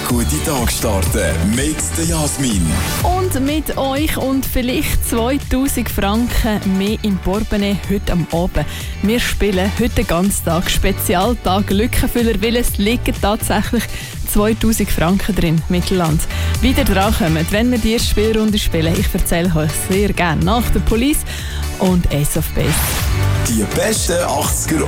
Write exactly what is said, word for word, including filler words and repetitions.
guten Tag starten mit der Jasmin. Und mit euch und vielleicht zweitausend Franken mehr im Portemonnaie heute am Abend. Wir spielen heute den ganzen Tag Spezialtag Lückenfüller, weil es liegen tatsächlich zweitausend Franken drin, Mittelland. Wieder dran kommen, wenn wir die erste Spielrunde spielen. Ich erzähle euch sehr gerne nach der Police und Ace of Base. Die besten achtziger